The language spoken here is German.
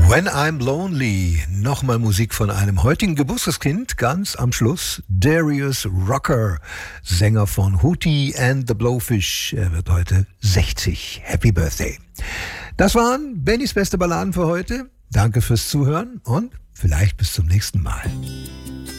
When I'm Lonely, nochmal Musik von einem heutigen Geburtstagskind, ganz am Schluss, Darius Rucker, Sänger von Hootie and the Blowfish. Er wird heute 60. Happy Birthday. Das waren Bennys beste Balladen für heute. Danke fürs Zuhören und vielleicht bis zum nächsten Mal.